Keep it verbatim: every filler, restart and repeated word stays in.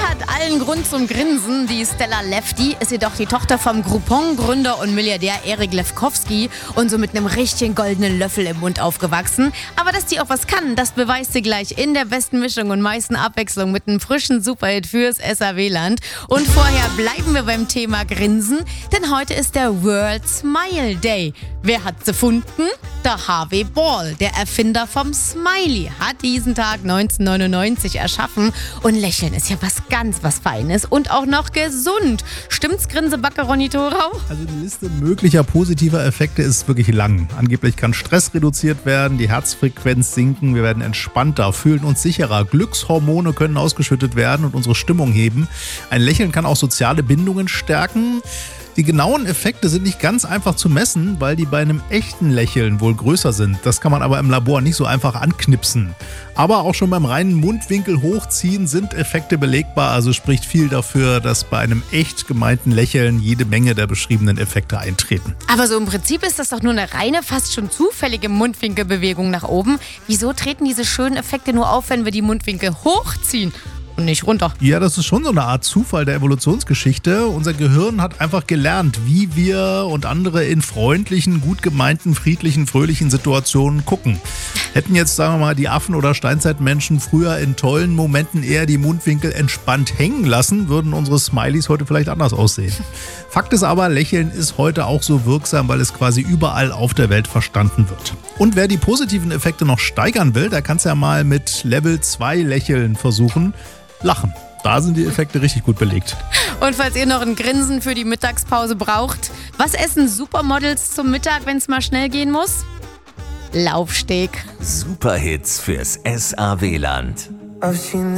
hat allen Grund zum Grinsen. Die Stella Lefty ist jedoch die Tochter vom Groupon-Gründer und Milliardär Eric Lefkowski und so mit einem richtigen goldenen Löffel im Mund aufgewachsen. Aber dass die auch was kann, das beweist sie gleich in der besten Mischung und meisten Abwechslung mit einem frischen Superhit fürs S A W-Land. Und vorher bleiben wir beim Thema Grinsen, denn heute ist der World Smile Day. Wer hat's erfunden? Der Harvey Ball, der Erfinder vom Smiley, hat diesen Tag neunzehnhundertneunundneunzig erschaffen. Und Lächeln ist ja was ganz was Feines und auch noch gesund. Stimmt's, Grinsebacke Ronny Thorau? Also die Liste möglicher positiver Effekte ist wirklich lang. Angeblich kann Stress reduziert werden, die Herzfrequenz sinken, wir werden entspannter, fühlen uns sicherer, Glückshormone können ausgeschüttet werden und unsere Stimmung heben. Ein Lächeln kann auch soziale Bindungen stärken. Die genauen Effekte sind nicht ganz einfach zu messen, weil die bei einem echten Lächeln wohl größer sind. Das kann man aber im Labor nicht so einfach anknipsen. Aber auch schon beim reinen Mundwinkel hochziehen sind Effekte belegbar, also spricht viel dafür, dass bei einem echt gemeinten Lächeln jede Menge der beschriebenen Effekte eintreten. Aber so im Prinzip ist das doch nur eine reine, fast schon zufällige Mundwinkelbewegung nach oben. Wieso treten diese schönen Effekte nur auf, wenn wir die Mundwinkel hochziehen? Und nicht runter. Ja, das ist schon so eine Art Zufall der Evolutionsgeschichte. Unser Gehirn hat einfach gelernt, wie wir und andere in freundlichen, gut gemeinten, friedlichen, fröhlichen Situationen gucken. Hätten jetzt, sagen wir mal, die Affen oder Steinzeitmenschen früher in tollen Momenten eher die Mundwinkel entspannt hängen lassen, würden unsere Smileys heute vielleicht anders aussehen. Fakt ist aber, Lächeln ist heute auch so wirksam, weil es quasi überall auf der Welt verstanden wird. Und wer die positiven Effekte noch steigern will, der kann es ja mal mit Level zwei Lächeln versuchen. Lachen. Da sind die Effekte richtig gut belegt. Und falls ihr noch ein Grinsen für die Mittagspause braucht, was essen Supermodels zum Mittag, wenn es mal schnell gehen muss? Laufsteg. Superhits fürs S A W-Land.